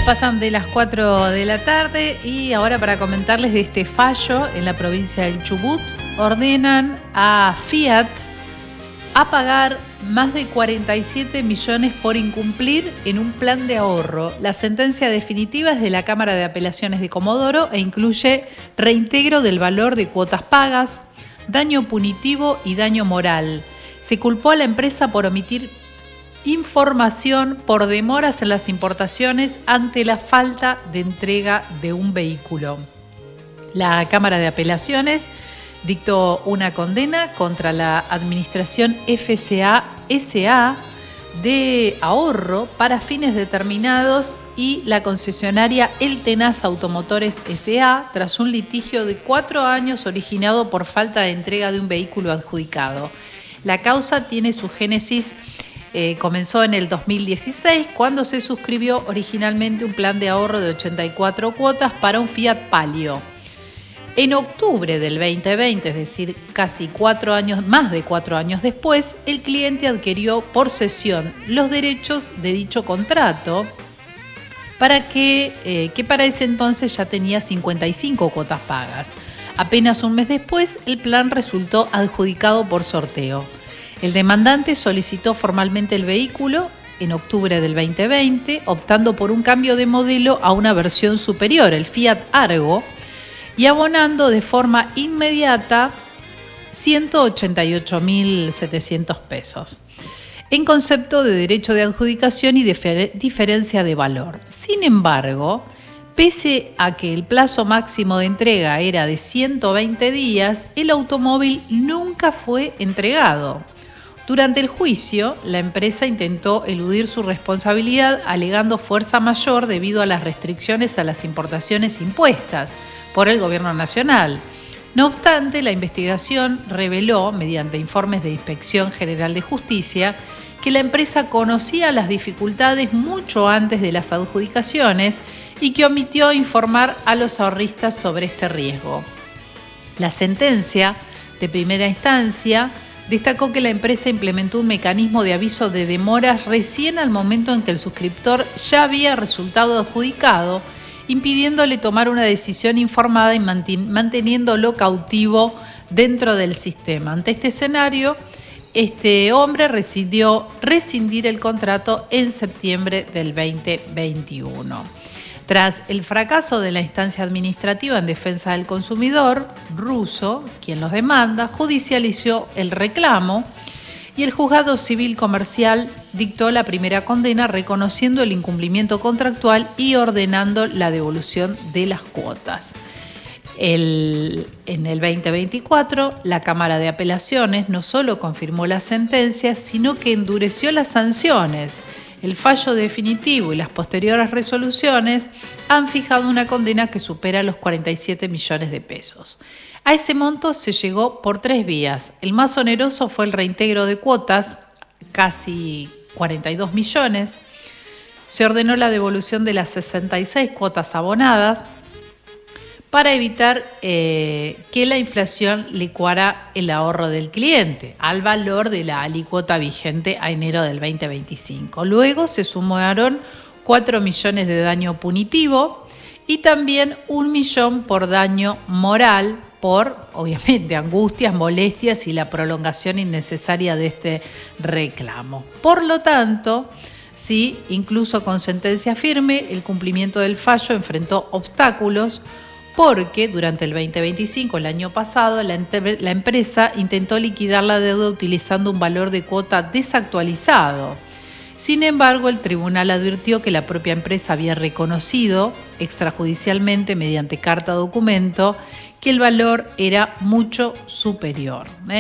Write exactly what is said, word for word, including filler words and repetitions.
Pasan de las cuatro de la tarde y ahora para comentarles de este fallo en la provincia del Chubut, ordenan a Fiat a pagar más de cuarenta y siete millones por incumplir en un plan de ahorro. La sentencia definitiva es de la Cámara de Apelaciones de Comodoro e incluye reintegro del valor de cuotas pagas, daño punitivo y daño moral. Se culpó a la empresa por omitir información por demoras en las importaciones ante la falta de entrega de un vehículo. La Cámara de Apelaciones dictó una condena contra la Administración F C A S A de ahorro para fines determinados y la concesionaria El Tenaz Automotores S A tras un litigio de cuatro años originado por falta de entrega de un vehículo adjudicado. La causa tiene su génesis Eh, comenzó en el dos mil dieciséis, cuando se suscribió originalmente un plan de ahorro de ochenta y cuatro cuotas para un Fiat Palio. En octubre del veinte veinte, es decir, casi cuatro años, más de cuatro años después, el cliente adquirió por cesión los derechos de dicho contrato, para que, eh, que para ese entonces ya tenía cincuenta y cinco cuotas pagas. Apenas un mes después, el plan resultó adjudicado por sorteo. El demandante solicitó formalmente el vehículo en octubre del veinte veinte, optando por un cambio de modelo a una versión superior, el Fiat Argo, y abonando de forma inmediata ciento ochenta y ocho mil setecientos pesos, en concepto de derecho de adjudicación y difer- diferencia de valor. Sin embargo, pese a que el plazo máximo de entrega era de ciento veinte días, el automóvil nunca fue entregado. Durante el juicio, la empresa intentó eludir su responsabilidad alegando fuerza mayor debido a las restricciones a las importaciones impuestas por el Gobierno Nacional. No obstante, la investigación reveló, mediante informes de Inspección General de Justicia, que la empresa conocía las dificultades mucho antes de las adjudicaciones y que omitió informar a los ahorristas sobre este riesgo. La sentencia de primera instancia destacó que la empresa implementó un mecanismo de aviso de demoras recién al momento en que el suscriptor ya había resultado adjudicado, impidiéndole tomar una decisión informada y manteniéndolo cautivo dentro del sistema. Ante este escenario, este hombre decidió rescindir el contrato en septiembre del veinte veintiuno. Tras el fracaso de la instancia administrativa en defensa del consumidor, Russo, quien los demanda, judicializó el reclamo y el juzgado civil comercial dictó la primera condena reconociendo el incumplimiento contractual y ordenando la devolución de las cuotas. El, en el veinte veinticuatro, la Cámara de Apelaciones no solo confirmó la sentencia, sino que endureció las sanciones. El fallo definitivo y las posteriores resoluciones han fijado una condena que supera los cuarenta y siete millones de pesos. A ese monto se llegó por tres vías. El más oneroso fue el reintegro de cuotas, casi cuarenta y dos millones. Se ordenó la devolución de las sesenta y seis cuotas abonadas para evitar eh, que la inflación licuara el ahorro del cliente al valor de la alícuota vigente a enero del veinte veinticinco. Luego se sumaron cuatro millones de daño punitivo y también un millón por daño moral por, obviamente, angustias, molestias y la prolongación innecesaria de este reclamo. Por lo tanto, sí, incluso con sentencia firme, el cumplimiento del fallo enfrentó obstáculos porque durante el veinte veinticinco, el año pasado, la, la empresa intentó liquidar la deuda utilizando un valor de cuota desactualizado. Sin embargo, el tribunal advirtió que la propia empresa había reconocido extrajudicialmente, mediante carta documento, que el valor era mucho superior. ¿eh?